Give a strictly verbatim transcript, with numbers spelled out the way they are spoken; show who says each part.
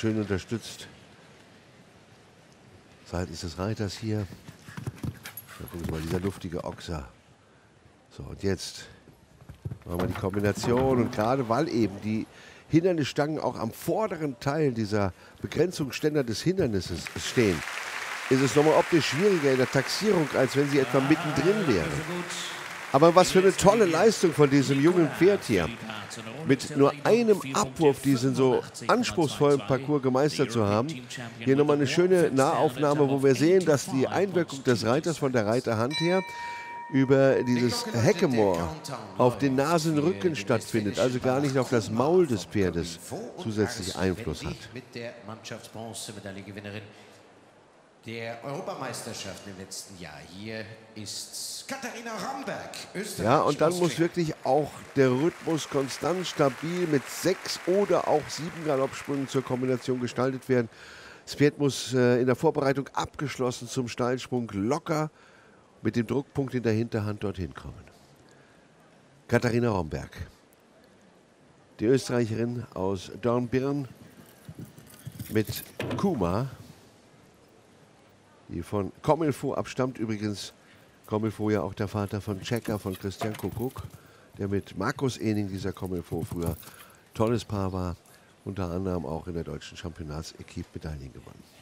Speaker 1: schön unterstützt seitens des Reiters hier. Da gucken Sie mal, dieser luftige Ochser. So, und jetzt machen wir die Kombination. Und gerade weil eben die Hindernisstangen auch am vorderen Teil dieser Begrenzungsständer des Hindernisses stehen, ist es nochmal optisch schwieriger in der Taxierung, als wenn sie etwa mittendrin wäre. Aber was für eine tolle Leistung von diesem jungen Pferd hier. Mit nur einem Abwurf diesen so anspruchsvollen Parcours gemeistert zu haben. Hier nochmal eine schöne Nahaufnahme, wo wir sehen, dass die Einwirkung des Reiters von der Reiterhand her über dieses Hackamore auf den Nasenrücken stattfindet, also gar nicht auf das Maul des Pferdes zusätzlich Einfluss hat.
Speaker 2: Mit der Mannschaftsbronzemedaillengewinnerin der Europameisterschaft im letzten Jahr. Hier ist Katharina Romberg, Österreich.
Speaker 1: Ja, und dann muss wirklich auch der Rhythmus konstant, stabil mit sechs oder auch sieben Galoppsprüngen zur Kombination gestaltet werden. Das Pferd muss äh, in der Vorbereitung abgeschlossen zum Steilsprung locker mit dem Druckpunkt in der Hinterhand dorthin kommen. Katharina Romberg, die Österreicherin aus Dornbirn mit Kuma, die von Comme il faut abstammt. Übrigens, Comme il faut ja auch der Vater von Checker, von Christian Kuckuck, der mit Markus Ehning, dieser Comme il faut, früher tolles Paar war, unter anderem auch in der deutschen Championats-Equipe Medaillen gewonnen.